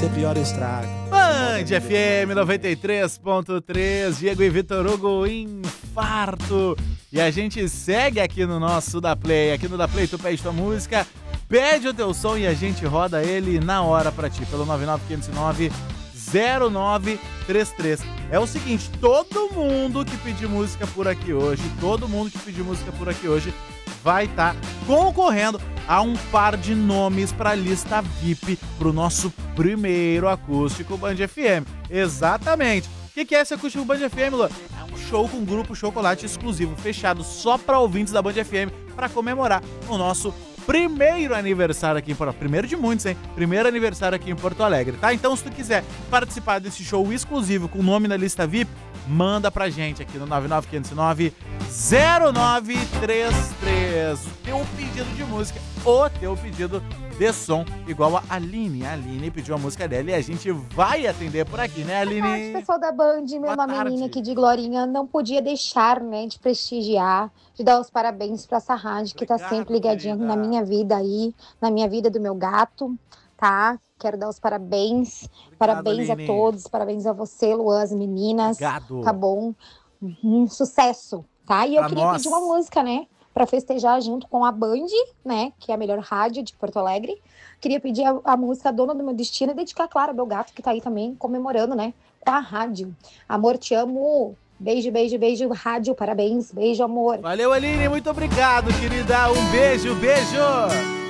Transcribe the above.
é pior o estrago. Band FM 93.3, Diego e Vitor Hugo, infarto. E a gente segue aqui no nosso Da Play. Aqui no Da Play tu pede tua música, pede o teu som e a gente roda ele na hora pra ti, pelo 99509-0933. É o seguinte, todo mundo que pedir música por aqui hoje, vai estar concorrendo a um par de nomes para a lista VIP pro nosso primeiro acústico Band FM. Exatamente. O que é esse acústico Band FM, Lu? É um show com grupo Chocolate exclusivo, fechado só para ouvintes da Band FM, para comemorar o nosso primeiro aniversário aqui em Porto Alegre. Primeiro de muitos, hein? Primeiro aniversário aqui em Porto Alegre, tá? Então, se tu quiser participar desse show exclusivo com o nome na lista VIP, manda pra gente aqui no 99509-0933 o teu pedido de música, o teu pedido de som, igual a Aline. A Aline pediu a música dela e a gente vai atender por aqui, né, Aline? Boa tarde, pessoal da Band. Meu nome é Aline aqui de Glorinha. Não podia deixar, né, de prestigiar, de dar os parabéns pra essa rádio que tá sempre ligadinha na minha vida aí, na minha vida do meu gato, tá? Quero dar os parabéns. Obrigado, parabéns, Aline, a todos. Parabéns a você, Luan, as meninas. Obrigado. Tá bom? Sucesso, tá? E eu queria pedir uma música, né? Pra festejar junto com a Band, né? Que é a melhor rádio de Porto Alegre. Queria pedir a música Dona do Meu Destino e dedicar, claro, ao meu gato que tá aí também comemorando, né? Com a rádio. Amor, te amo. Beijo, beijo, beijo, rádio. Parabéns. Beijo, amor. Valeu, Aline. Muito obrigado, querida. Um beijo, beijo.